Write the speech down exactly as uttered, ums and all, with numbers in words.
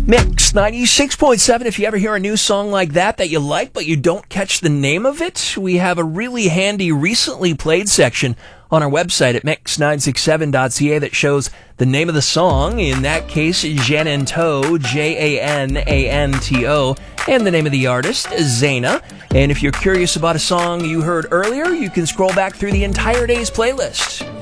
Mix ninety-six point seven. If you ever hear a new song like that that you like, but you don't catch the name of it, we have a really handy recently played section on our website at mix nine six seven dot c a that shows the name of the song. In that case, Jananto, J A N A N T O, and the name of the artist, Zaina. And if you're curious about a song you heard earlier, you can scroll back through the entire day's playlist.